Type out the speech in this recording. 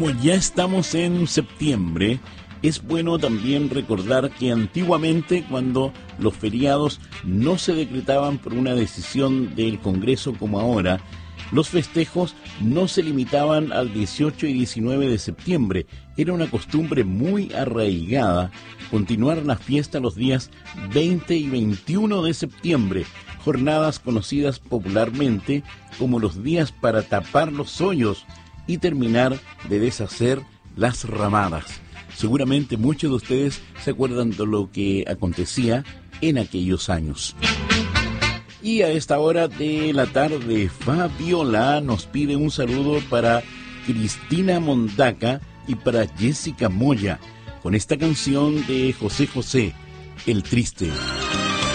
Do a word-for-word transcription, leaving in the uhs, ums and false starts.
Como ya estamos en septiembre, es bueno también recordar que antiguamente, cuando los feriados no se decretaban por una decisión del Congreso como ahora, los festejos no se limitaban al dieciocho y diecinueve de septiembre. Era una costumbre muy arraigada continuar la fiesta los días veinte y veintiuno de septiembre, jornadas conocidas popularmente como los días para tapar los hoyos y terminar de deshacer las ramadas. Seguramente muchos de ustedes se acuerdan de lo que acontecía en aquellos años. Y a esta hora de la tarde, Fabiola nos pide un saludo para Cristina Mondaca y para Jessica Moya, con esta canción de José José, El Triste.